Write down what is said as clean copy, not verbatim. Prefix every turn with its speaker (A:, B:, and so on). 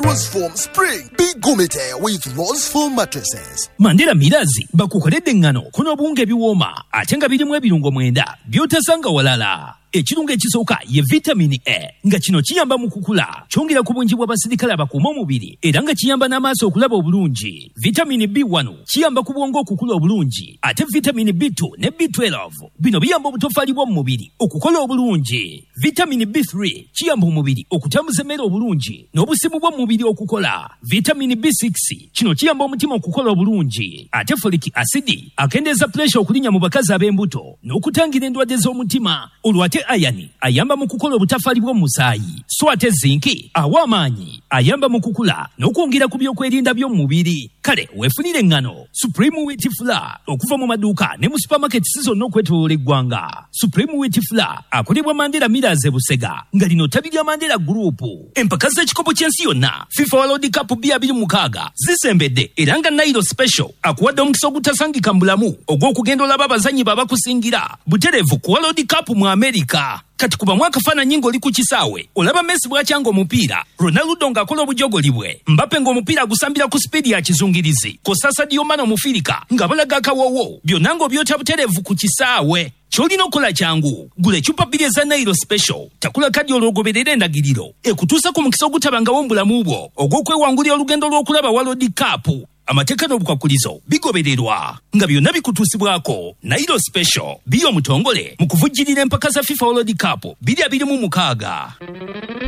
A: Rose Foam Spring. Big Gumite with Rose Foam mattresses.
B: Mandela Mirazi bakukoledde ngano kuno bunge biwoma atenga birimu ebirungo mwenda byotasanga walala. Ekirungo ekisooka ye vitamini A nga kino kiyamba mu kukula kyongera ku bungi bw'abasirikale abakuuma omubiri era nga kiyamba n'amaaso okulaba obulungi. Vitamini B1 kiyamba ku bwongo okukula obulungi ate vitamini B2 ne B12 bino biyamba obutofaali bw'omu mubiri okukola obulungi. Vitamini B3 kiyamba omubiri okutambuza emmere obulungi n'obusimu bw'omu mubiri okukola. Vitamini B6 kino kiyamba omutima okukola obulungi ate folic acid akendeeza pressure okulinya mu bakazi ab'embuto n'okutangira endwadde z'omutima olwate ayani ayamba mu kukola obutafaali bw'omu musaayi so ate zinki awa amaanyi ayamba mu kukula n'okwongera ku byokwerinda by'omu mubiri. Kale weefunire engano Supreme Wheat Flour okuva mu maduuka ne mu supermarkets zonna okwetooloola eggwanga. Supreme Wheat Flour akolebwa Mandela Millers e Busega nga lino ttabi lya Mandela Group. Empaka z'ekikopo ky'ensi yonna FIFA World Cup 2026 zisembedde era nga Nairo Special akuwadde omukisa ogutasangika mu bulamu ogw'okugenda olaba abazannyi babakusingira butereevu ku World Cup mu America. Kati kuba mwaka fana nyingo oli ku kisaawe olaba Messi bw'akyanga omupiira, Ronaldo ng'akola obujogoli bwe, Mbappe ng'omupiira agusambira ku sipiidi ya kizungirizi, ko Sadio Mane omufirika ng'abalaga akawowo, byonna ng'obyota butereevu ku kisaawe. Kyolina okukola kyangu gula ecupa bbiri eza Nairo Special takula kadi olwogoberera endagiriro ekutuusa ku mukisa ogutabangawo mu bulamu bwo ogw'okwewangulira olugendo lw'okulaba World Cup. Amateeka n'obukwakulizo bigobererwa nga byonna bikutuusibwako. Nairo Special biyo omutongole mu kuvujjirira empaka za FIFA World Cup 2026.